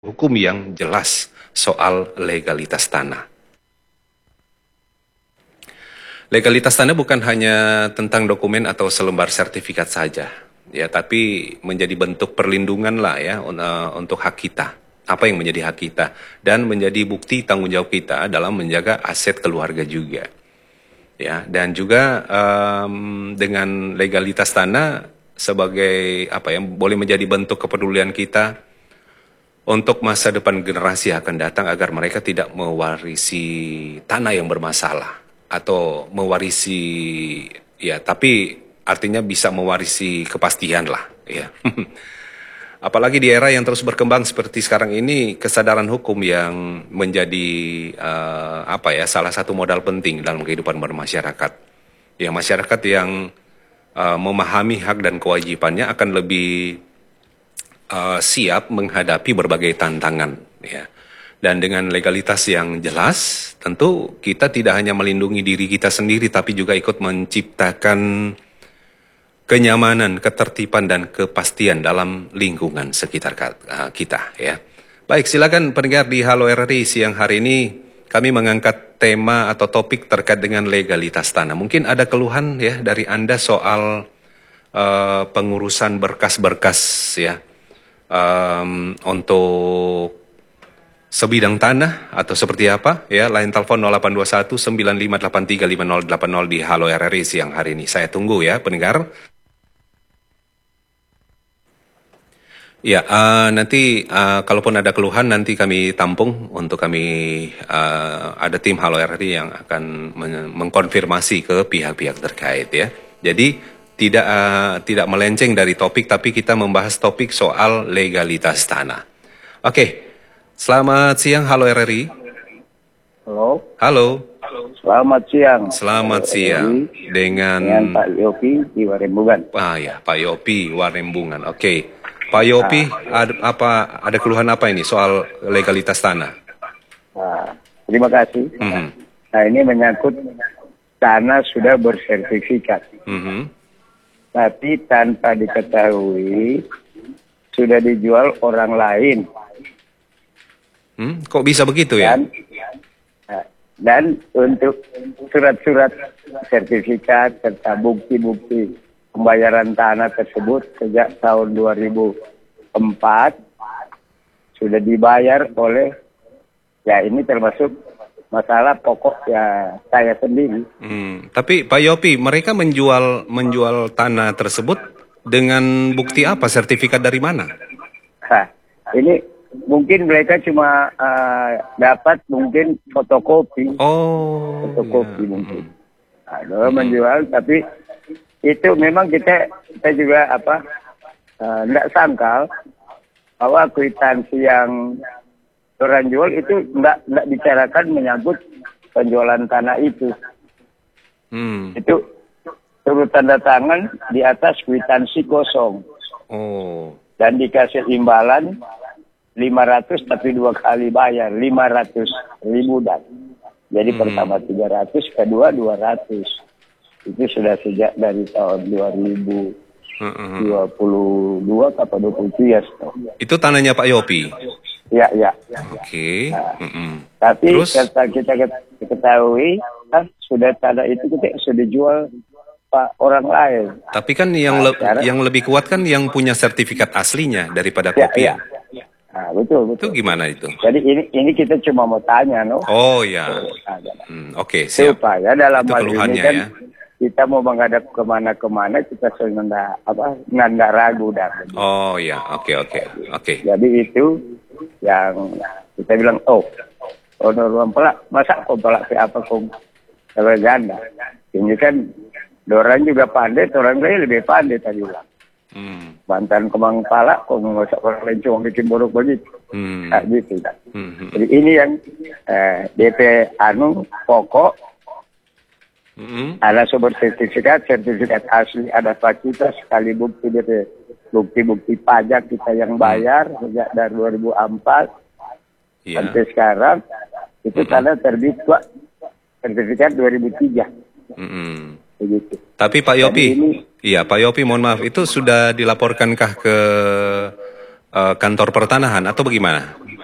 hukum yang jelas soal legalitas tanah. Legalitas tanah bukan hanya tentang dokumen atau selembar sertifikat saja, ya, tapi menjadi bentuk perlindungan lah ya untuk hak kita. Apa yang menjadi hak kita dan menjadi bukti tanggung jawab kita dalam menjaga aset keluarga juga, ya. Dan juga dengan legalitas tanah sebagai apa ya, boleh menjadi bentuk kepedulian kita untuk masa depan generasi yang akan datang agar mereka tidak mewarisi tanah yang bermasalah atau mewarisi, ya, tapi artinya bisa mewarisi kepastian lah ya. Apalagi di era yang terus berkembang seperti sekarang ini, kesadaran hukum yang menjadi apa ya, salah satu modal penting dalam kehidupan bermasyarakat. Ya, masyarakat yang memahami hak dan kewajibannya akan lebih siap menghadapi berbagai tantangan ya. Dan dengan legalitas yang jelas, tentu kita tidak hanya melindungi diri kita sendiri tapi juga ikut menciptakan kenyamanan, ketertiban dan kepastian dalam lingkungan sekitar kita ya. Baik, silakan pendengar di Halo RRI siang hari ini kami mengangkat tema atau topik terkait dengan legalitas tanah. Mungkin ada keluhan ya dari Anda soal pengurusan berkas-berkas ya, untuk sebidang tanah atau seperti apa ya. Line telepon 0821 9583 5080 di Halo RRI siang hari ini. Saya tunggu ya pendengar. Ya, nanti kalaupun ada keluhan nanti kami tampung untuk kami, ada tim Halo RRI yang akan mengkonfirmasi ke pihak-pihak terkait ya. Jadi tidak melenceng dari topik tapi kita membahas topik soal legalitas tanah. Oke, selamat siang Halo RRI. Halo, Halo, selamat siang. selamat siang Dengan dengan Pak Yopi di Warembungan. ya Pak Yopi Warembungan. Oke. Pak Yopi, ada keluhan apa ini soal legalitas tanah? Nah, terima kasih. Mhm. Nah, ini menyangkut tanah sudah bersertifikat, Mhm. tapi tanpa diketahui sudah dijual orang lain. Kok bisa begitu ya? Dan untuk surat-surat sertifikat serta bukti-bukti pembayaran tanah tersebut sejak tahun 2004 sudah dibayar oleh, ya ini termasuk masalah pokok ya saya sendiri. Tapi Pak Yopi, mereka menjual tanah tersebut dengan bukti apa? Sertifikat dari mana? Nah, ini mungkin mereka cuma dapat mungkin fotokopi. Oh, Fotokopi ya. mungkin. Nah, menjual, tapi itu memang kita juga tidak sangkal bahwa kwitansi yang orang jual itu tidak bicarakan menyangkut penjualan tanah itu. Itu turut tanda tangan di atas kwitansi kosong. Oh. Dan dikasih imbalan 500 tapi 2 kali bayar 500.000 dan. Jadi pertama 300, kedua 200. Itu sudah sejak dari tahun 2022 atau 23 ya. Itu tanahnya Pak Yopi? Ya. Oke. Tapi Terus? kita ketahui sudah tanah itu kita sudah jual Pak orang lain. Tapi kan yang lebih kuat kan yang punya sertifikat aslinya daripada Ya. kopian. Nah, betul. Itu gimana itu? Jadi ini kita cuma mau tanya, no? Oh ya. Oke, siap. Supaya dalam Itu hal ini keluhannya kan ya. kita mau menghadap kemana-kemana kita nggak ragu dah. Oh ya, oke. Jadi itu yang kita bilang, orang pelak, masa kau pelak apa kau ganda. Ini kan orang juga pandai, orang lain lebih pandai tadi bilang. Bantan kemang pala, kau nggak usah orang lain cuma bikin buruk begitu. Nah, gitu. Jadi ini yang DP pokok. Ada sumber sertifikat asli, ada fakultas sekali bukti pajak kita yang bayar sejak dari 2004 sampai sekarang itu tanah terbit sertifikat 2003. Begitu. Tapi Pak Yopi, Pak Yopi mohon maaf, itu sudah dilaporkankah ke kantor pertanahan atau bagaimana?